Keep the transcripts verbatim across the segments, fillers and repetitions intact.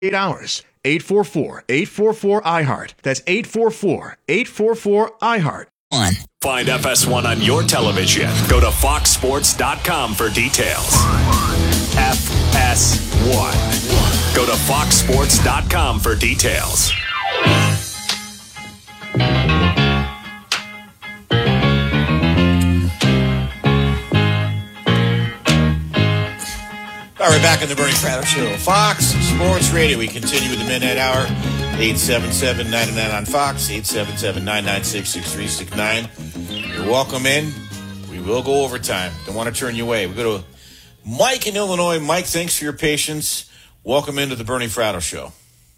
Eight hours. eight four four, eight four four, I heart. That's eight four four, eight four four, I heart. One. Find F S one on your television. Go to fox sports dot com for details. F S one. Go to fox sports dot com for details. All right, back on the Bernie Fratto Show. Fox Sports Radio. We continue with the Midnight Hour. eight seven seven, nine nine on Fox. eight seven seven, nine nine six, six three six nine. You're welcome in. We will go overtime. Don't want to turn you away. We go to Mike in Illinois. Mike, thanks for your patience. Welcome into the Bernie Fratto Show.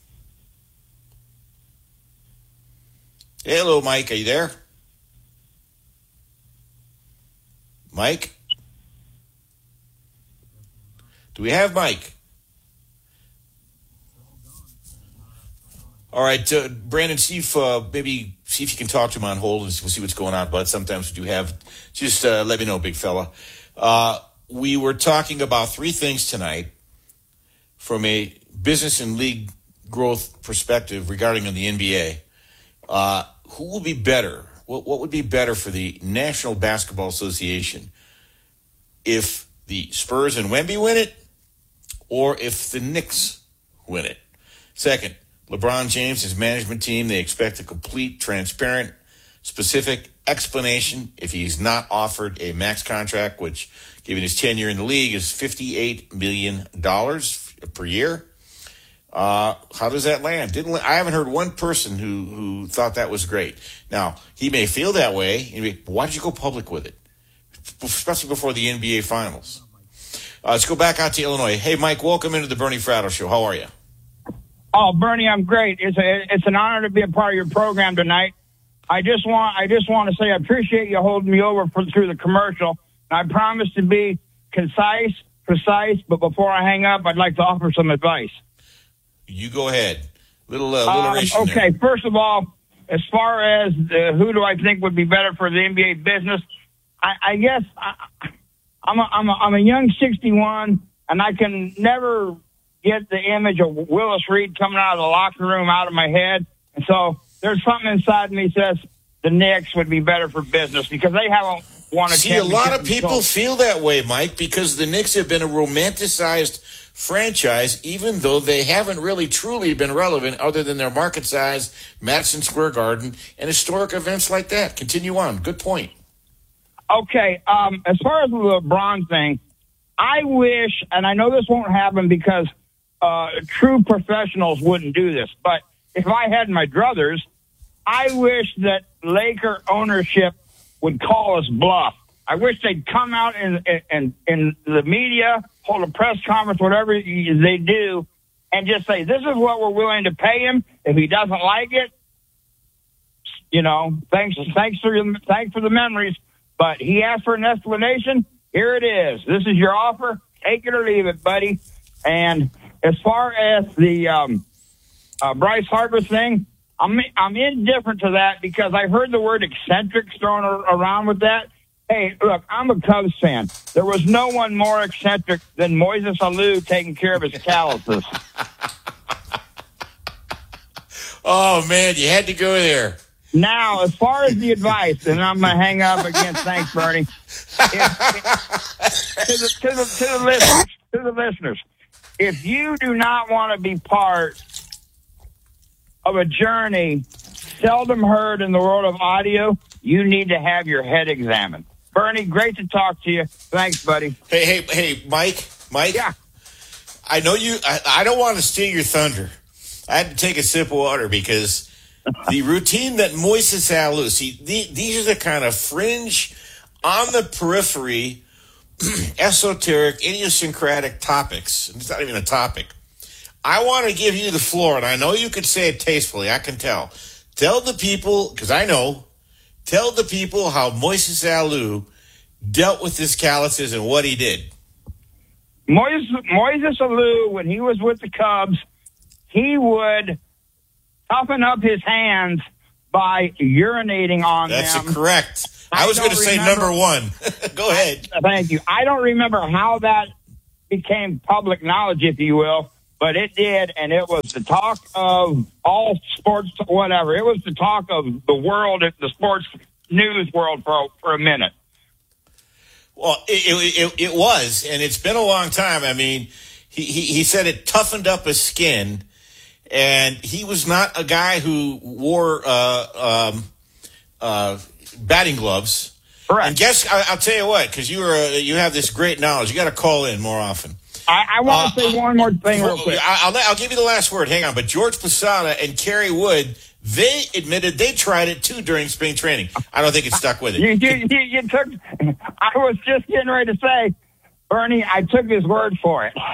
Hello, Mike. Are you there? Mike? Do we have Mike? All right, uh, Brandon, see if uh, maybe see if you can talk to him on hold, and we'll see what's going on. But sometimes we do have. Just uh, let me know, big fella. Uh, we were talking about three things tonight from a business and league growth perspective regarding the N B A. Uh, who will be better? What, what would be better for the National Basketball Association if the Spurs and Wemby win it, or if the Knicks win it? Second, LeBron James, his management team, they expect a complete, transparent, specific explanation if he's not offered a max contract, which, given his tenure in the league, is fifty-eight million dollars per year. Uh, how does that land? Didn't I haven't heard one person who, who thought that was great. Now, he may feel that way. Why did you go public with it? Especially before the N B A Finals. Uh, let's go back out to Illinois. Hey, Mike, welcome into the Bernie Fratto Show. How are you? Oh, Bernie, I'm great. It's a, it's an honor to be a part of your program tonight. I just want I just want to say I appreciate you holding me over for, through the commercial. I promise to be concise, precise, but before I hang up, I'd like to offer some advice. You go ahead. Little uh, alliteration um, Okay, there. First of all, as far as uh, who do I think would be better for the N B A business, I, I guess I, I'm, a, I'm, a, I'm a young sixty-one, and I can never get the image of Willis Reed coming out of the locker room out of my head. And so there's something inside me that says the Knicks would be better for business because they haven't won a See, a lot of people so. feel that way, Mike, because the Knicks have been a romanticized franchise, even though they haven't really truly been relevant other than their market size, Madison Square Garden, and historic events like that. Continue on. Good point. Okay, um, as far as the LeBron thing, I wish, and I know this won't happen because uh, true professionals wouldn't do this, but if I had my druthers, I wish that Laker ownership would call us bluff. I wish they'd come out in, in, in the media, hold a press conference, whatever they do, and just say, this is what we're willing to pay him. If he doesn't like it, you know, thanks, thanks for your, thanks for the memories. But he asked for an explanation. Here it is. This is your offer. Take it or leave it, buddy. And as far as the um, uh, Bryce Harper thing, I'm I'm indifferent to that because I heard the word eccentric thrown around with that. Hey, look, I'm a Cubs fan. There was no one more eccentric than Moises Alou taking care of his calluses. Oh, man, you had to go there. Now, as far as the advice, and I'm going to hang up again. Thanks, Bernie. If, if, to, the, to, the, to, the listeners, to the listeners, if you do not want to be part of a journey seldom heard in the world of audio, you need to have your head examined. Bernie, great to talk to you. Thanks, buddy. Hey, hey, hey, Mike, Mike. Yeah. I know you. I, I don't want to steal your thunder. I had to take a sip of water because the routine that Moises Alou, see, the, these are the kind of fringe, on the periphery, esoteric, idiosyncratic topics. It's not even a topic. I want to give you the floor, and I know you could say it tastefully. I can tell. Tell the people, because I know, tell the people how Moises Alou dealt with his calluses and what he did. Moises, Moises Alou, when he was with the Cubs, he would toughen up his hands by urinating on That's them. That's correct. I, I was going to say number one. Go ahead. Thank you. I don't remember how that became public knowledge, if you will, but it did, and it was the talk of all sports, whatever. It was the talk of the world, the sports news world for, for a minute. Well, it, it, it was, and it's been a long time. I mean, he, he, he said it toughened up his skin, and he was not a guy who wore uh, um, uh, batting gloves. Correct. And guess, I, I'll tell you what, because you are a, you have this great knowledge. You got to call in more often. I, I want to uh, say one more thing real quick. I'll, I'll give you the last word. Hang on. But George Posada and Kerry Wood, they admitted they tried it too during spring training. I don't think it stuck with it. You, you, you, you took. I was just getting ready to say, Bernie, I took his word for it.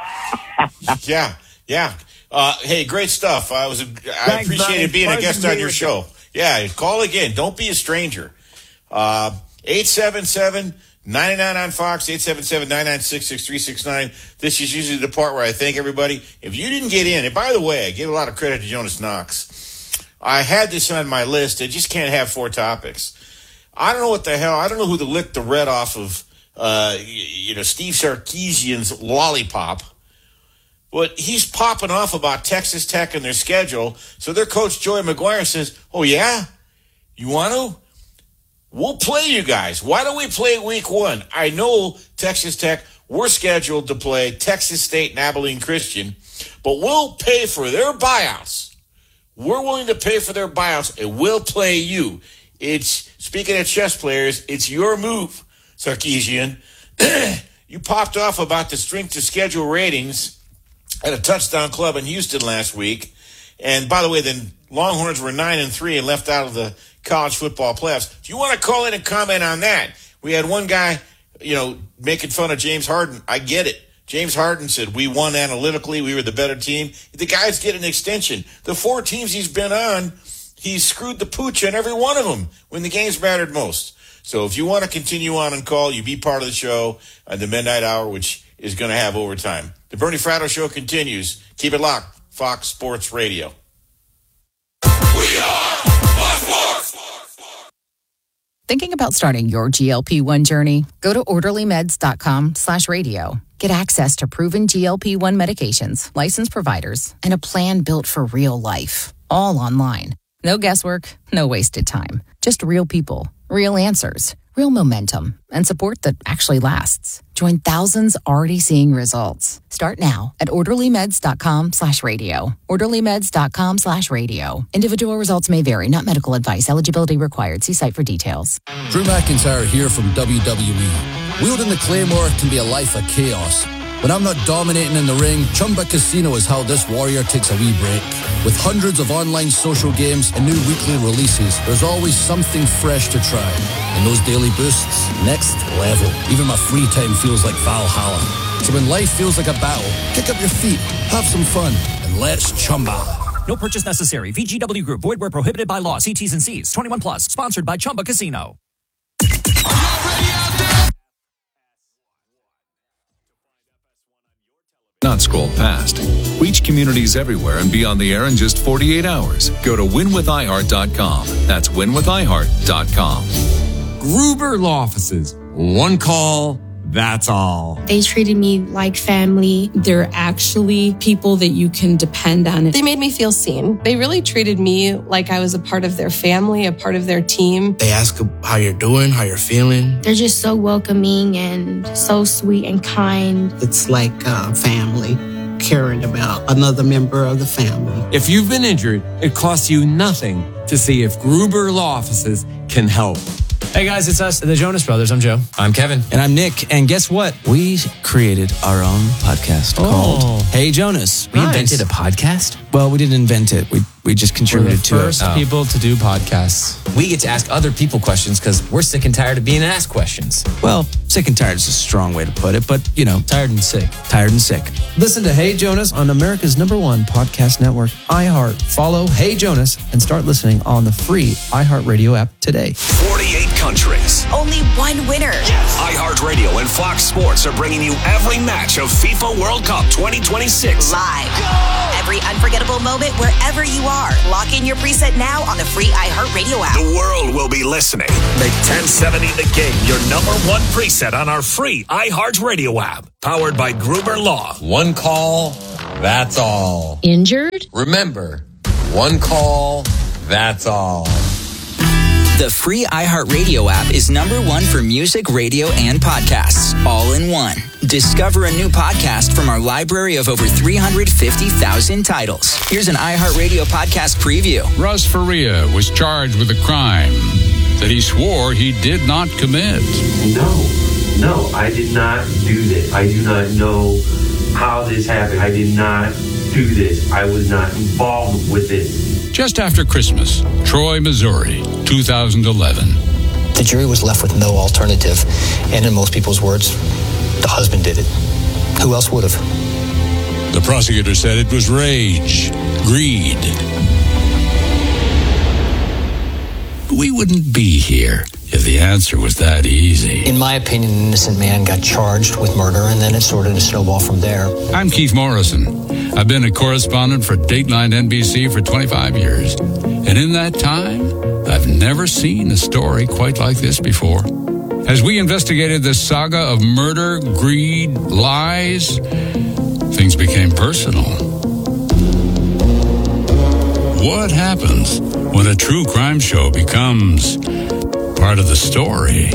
yeah, yeah. Uh, hey, great stuff. I was. I Thanks, appreciated Bernie. being a guest on your you. show. Yeah, call again. Don't be a stranger. Uh, eight seven seven, nine nine on Fox, eight seven seven, nine nine six, six three six nine. This is usually the part where I thank everybody. If you didn't get in, and by the way, I give a lot of credit to Jonas Knox. I had this on my list. I just can't have four topics. I don't know what the hell. I don't know who to lick the red off of, uh, you know, Steve Sarkisian's lollipop. But he's popping off about Texas Tech and their schedule. So their coach, Joey McGuire, says, oh, yeah? You want to? We'll play you guys. Why don't we play week one? I know Texas Tech, we're scheduled to play Texas State and Abilene Christian, but we'll pay for their buyouts. We're willing to pay for their buyouts, and we'll play you. It's, speaking of chess players, it's your move, Sarkisian. You popped off about the strength of schedule ratings at a touchdown club in Houston last week. And by the way, the Longhorns were nine and three and left out of the college football playoffs. Do you want to call in and comment on that? We had one guy, you know, making fun of James Harden. I get it. James Harden said, we won analytically. We were the better team. The guy's getting an extension. The four teams he's been on, he's screwed the pooch on every one of them when the games mattered most. So if you want to continue on and call, you be part of the show on the Midnight Hour, which is going to have overtime. The Bernie Fratto Show continues. Keep it locked. Fox Sports Radio. We are Fox Sports. Thinking about starting your G L P one journey? Go to orderly meds dot com slash radio. Get access to proven G L P one medications, licensed providers, and a plan built for real life. All online. No guesswork, no wasted time. Just real people, real answers, real momentum, and support that actually lasts. Join thousands already seeing results. Start now at orderly meds dot com slash radio. orderly meds dot com slash radio. Individual results may vary, not medical advice. Eligibility required. See site for details. Drew McIntyre here from W W E. Wielding the Claymore can be a life of chaos. When I'm not dominating in the ring, Chumba Casino is how this warrior takes a wee break. With hundreds of online social games and new weekly releases, there's always something fresh to try. And those daily boosts, next level. Even my free time feels like Valhalla. So when life feels like a battle, kick up your feet, have some fun, and let's Chumba. No purchase necessary. V G W Group. Void where prohibited by law. See T's and C's. twenty-one plus. Sponsored by Chumba Casino. Not scroll past. Reach communities everywhere and be on the air in just forty-eight hours. Go to win with i heart dot com. That's win with i heart dot com. Gruber Law Offices. One call, that's all. They treated me like family. They're actually people that you can depend on. They made me feel seen. They really treated me like I was a part of their family, a part of their team. They ask how you're doing, how you're feeling. They're just so welcoming and so sweet and kind. It's like uh, family, caring about another member of the family. If you've been injured, it costs you nothing to see if Gruber Law Offices can help. Hey guys, it's us, the Jonas Brothers. I'm Joe. I'm Kevin. And I'm Nick. And guess what? We created our own podcast oh. called Hey Jonas. We nice. invented a podcast? Well, we didn't invent it. We we just contributed to it. We're the first oh. people to do podcasts. We get to ask other people questions because we're sick and tired of being asked questions. Well, sick and tired is a strong way to put it, but, you know. Tired and sick. Tired and sick. Listen to Hey Jonas on America's number one podcast network, iHeart. Follow Hey Jonas and start listening on the free iHeartRadio app today. forty-eight countries. Only one winner. Yes. iHeartRadio and Fox Sports are bringing you every match of FIFA World Cup twenty twenty-six. Live. Go! Every unforgettable moment wherever you are. Lock in your preset now on the free iHeartRadio app. The world will be listening. Make ten seventy The Game your number one preset on our free iHeartRadio app. Powered by Gruber Law. One call, that's all. Injured? Remember, one call, that's all. The free iHeartRadio app is number one for music, radio, and podcasts, all in one. Discover a new podcast from our library of over three hundred fifty thousand titles. Here's an iHeartRadio podcast preview. Russ Faria was charged with a crime that he swore he did not commit. No, no, I did not do this. I do not know how this happened. I did not do this. I was not involved with this. Just after Christmas, Troy, Missouri, two thousand eleven. The jury was left with no alternative, and in most people's words, the husband did it. Who else would have? The prosecutor said it was rage, greed. We wouldn't be here if the answer was that easy. In my opinion, an innocent man got charged with murder, and then it sort of snowballed from there. I'm Keith Morrison. I've been a correspondent for Dateline N B C for twenty-five years. And in that time, I've never seen a story quite like this before. As we investigated this saga of murder, greed, lies, things became personal. What happens when a true crime show becomes part of the story?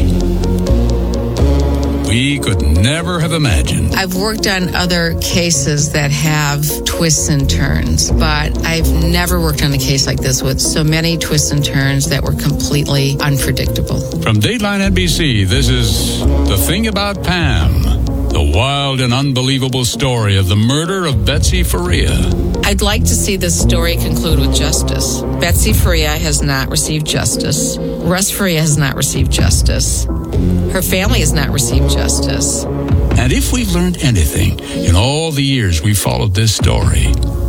We could never have imagined. I've worked on other cases that have twists and turns, but I've never worked on a case like this with so many twists and turns that were completely unpredictable. From Dateline N B C, this is The Thing About Pam, the wild and unbelievable story of the murder of Betsy Faria. I'd like to see this story conclude with justice. Betsy Faria has not received justice. Russ Faria has not received justice. Her family has not received justice. And if we've learned anything in all the years we followed this story,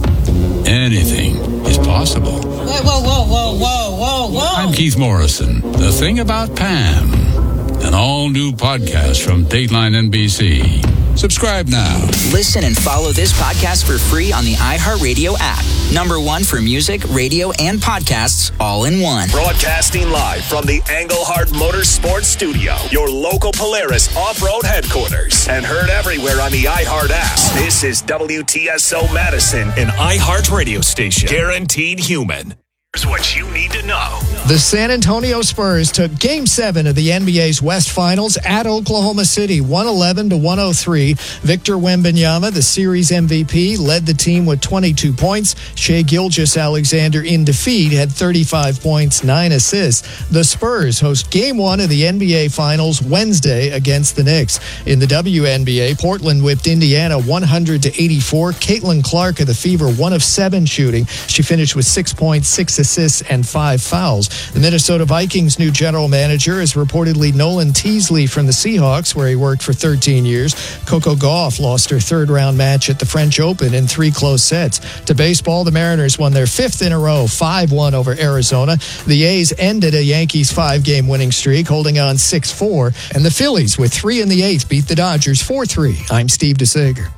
anything is possible. Whoa, whoa, whoa, whoa, whoa, whoa, whoa. I'm Keith Morrison. The Thing About Pam, an all-new podcast from Dateline N B C. Subscribe now. Listen and follow this podcast for free on the iHeartRadio app. Number one for music, radio, and podcasts, all in one. Broadcasting live from the Engelhart Motorsports Studio, your local Polaris off-road headquarters, and heard everywhere on the iHeart app. This is W T S O Madison, an iHeart radio station. Guaranteed human. Here's what you need to know. The San Antonio Spurs took Game seven of the N B A's West Finals at Oklahoma City, one eleven to one oh three. Victor Wembanyama, the series M V P, led the team with twenty-two points. Shai Gilgeous-Alexander in defeat had thirty-five points, nine assists. The Spurs host Game one of the N B A Finals Wednesday against the Knicks. In the W N B A, Portland whipped Indiana one hundred to eighty-four. Caitlin Clark of the Fever, one of seven shooting. She finished with six points, six assists, and five fouls. The Minnesota Vikings' new general manager is reportedly Nolan Teasley from the Seahawks, where he worked for thirteen years. Coco Gauff lost her third-round match at the French Open in three close sets. To baseball, the Mariners won their fifth in a row, five one over Arizona. The A's ended a Yankees five-game winning streak, holding on six four. And the Phillies, with three in the eighth, beat the Dodgers four three. I'm Steve DeSager.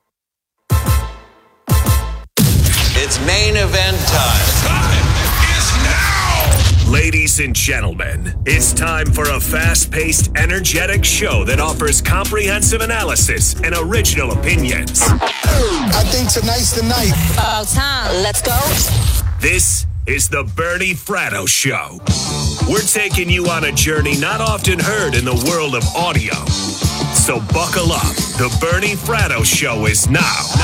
It's main event time. Ladies and gentlemen, it's time for a fast-paced, energetic show that offers comprehensive analysis and original opinions. I think tonight's the night. About time. Let's go. This is the Bernie Fratto Show. We're taking you on a journey not often heard in the world of audio. So buckle up. The Bernie Fratto Show is now.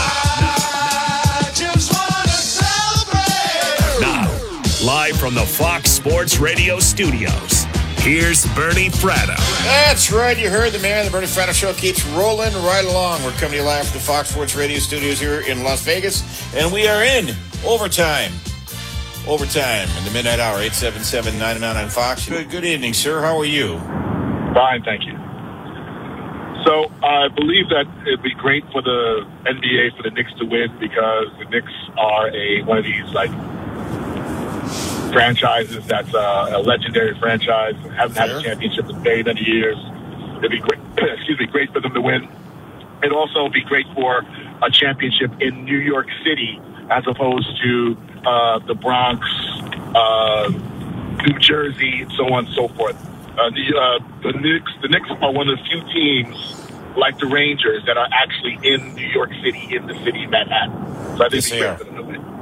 I just wanna celebrate. Now. Live from the Fox Sports Radio studios, here's Bernie Fratto. That's right. You heard the man. The Bernie Fratto Show keeps rolling right along. We're coming to you live from the Fox Sports Radio studios here in Las Vegas, and we are in overtime. Overtime in the midnight hour, eight seven seven, nine nine nine Fox. Good, good evening, sir. How are you? Fine, thank you. So I believe that it'd be great for the N B A for the Knicks to win because the Knicks are a one of these, like, franchises that's uh, a legendary franchise. Haven't had a championship in very many years. It'd be great. Excuse me, great for them to win. It'd also be great for a championship in New York City as opposed to uh, the Bronx, uh, New Jersey, and so on and so forth. Uh, the uh, the Knicks the Knicks are one of the few teams like the Rangers that are actually in New York City, in the city of Manhattan. So I think Yes, it'd be they great are. for them to win.